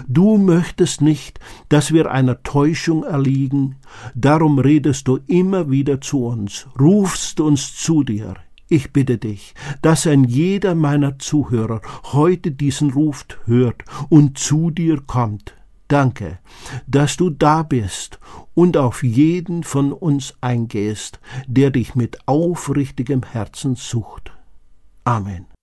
Du möchtest nicht, dass wir einer Täuschung erliegen, darum redest du immer wieder zu uns, rufst uns zu dir. Ich bitte dich, dass ein jeder meiner Zuhörer heute diesen Ruf hört und zu dir kommt. Danke, dass du da bist und auf jeden von uns eingehst, der dich mit aufrichtigem Herzen sucht. Amen.